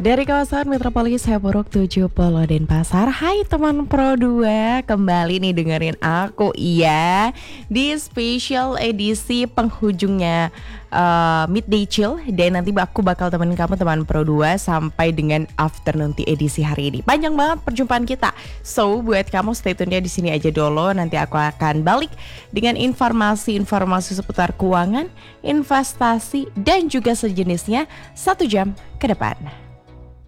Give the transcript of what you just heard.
Dari kawasan Metropolis Seborok 70 Denpasar. Hai teman Pro 2, kembali nih dengerin aku ya di special edisi penghujungnya Midday Chill. Dan nanti aku bakal temenin kamu teman Pro 2 sampai dengan afternoon tea edisi hari ini. Panjang banget perjumpaan kita. So buat kamu stay tune-nya di sini aja dulu. Nanti aku akan balik dengan informasi-informasi seputar keuangan, investasi dan juga sejenisnya 1 jam ke depan.